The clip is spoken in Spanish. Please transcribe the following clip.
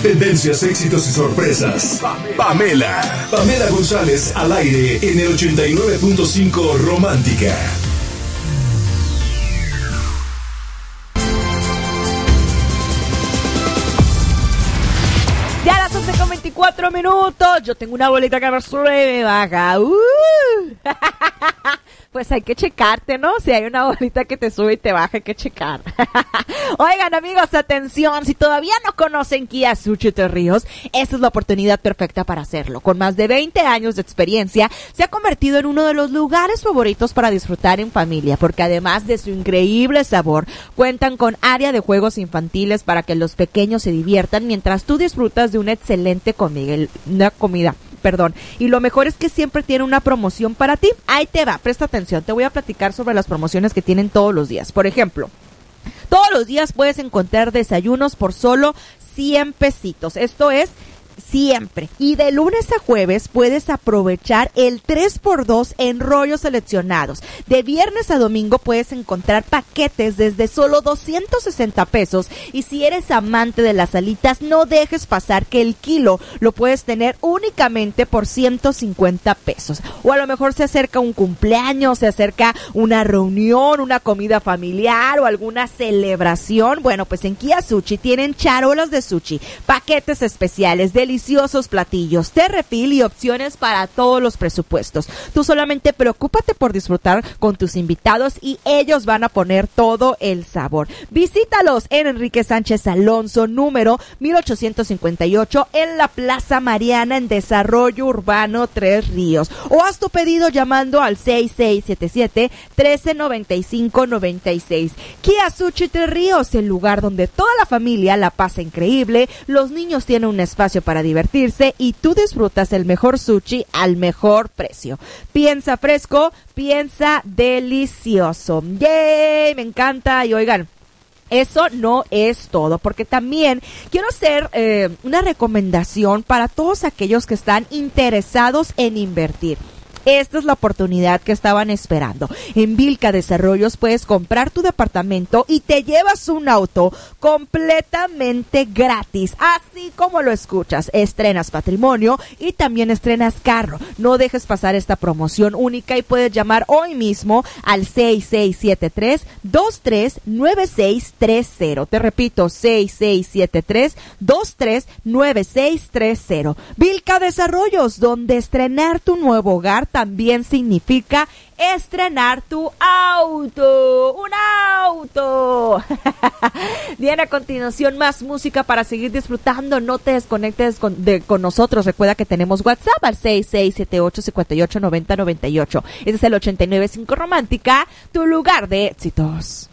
Tendencias, éxitos y sorpresas. Pamela González al aire en el 89.5 Romántica. Ya a las 11:24. Yo tengo una bolita que me sube y me baja. Pues hay que checarte, ¿no? Si hay una bolita que te sube y te baja, hay que checar. Oigan, amigos, atención. Si todavía no conocen Kia Sushi Tres Ríos, esta es la oportunidad perfecta para hacerlo. Con más de 20 años de experiencia, se ha convertido en uno de los lugares favoritos para disfrutar en familia, porque además de su increíble sabor, cuentan con área de juegos infantiles para que los pequeños se diviertan mientras tú disfrutas de una excelente comida. Y lo mejor es que siempre tiene una promoción para ti. Ahí te va, presta atención, te voy a platicar sobre las promociones que tienen todos los días. Por ejemplo, todos los días puedes encontrar desayunos por solo 100 pesitos. Esto es siempre. Y de lunes a jueves puedes aprovechar el 3x2 en rollos seleccionados. De viernes a domingo puedes encontrar paquetes desde solo 260 pesos. Y si eres amante de las alitas, no dejes pasar que el kilo lo puedes tener únicamente por 150 pesos. O a lo mejor se acerca un cumpleaños, se acerca una reunión, una comida familiar o alguna celebración. Bueno, pues en Kia Sushi tienen charolas de sushi, paquetes especiales, deliciosos platillos, té refill y opciones para todos los presupuestos. Tú solamente preocúpate por disfrutar con tus invitados y ellos van a poner todo el sabor. Visítalos en Enrique Sánchez Alonso, número 1858, en la Plaza Mariana, en Desarrollo Urbano Tres Ríos. O haz tu pedido llamando al 6677-139596. Kia Sushi Tres Ríos, el lugar donde toda la familia la pasa increíble, los niños tienen un espacio para divertirse y tú disfrutas el mejor sushi al mejor precio. Piensa fresco, piensa delicioso. ¡Yay! Me encanta. Y oigan, eso no es todo, porque también quiero hacer una recomendación para todos aquellos que están interesados en invertir. Esta es la oportunidad que estaban esperando. En Vilca Desarrollos puedes comprar tu departamento y te llevas un auto completamente gratis, así como lo escuchas. Estrenas patrimonio y también estrenas carro. No dejes pasar esta promoción única y puedes llamar hoy mismo al 6673-239630. Te repito, 6673-239630. Vilca Desarrollos, donde estrenar tu nuevo hogar también significa estrenar tu auto. ¡Un auto! Bien, a continuación más música para seguir disfrutando. No te desconectes con nosotros. Recuerda que tenemos WhatsApp al 6678-589098. Ese es el 89.5 Romántica, tu lugar de éxitos.